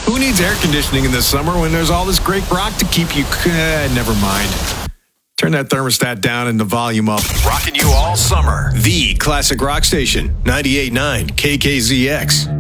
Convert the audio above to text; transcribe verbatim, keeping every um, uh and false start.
Who needs air conditioning in the summer when there's all this great rock to keep you... Uh, never mind. Turn that thermostat down and the volume up. Rocking you all summer. The Classic Rock Station, ninety-eight point nine K K Z X.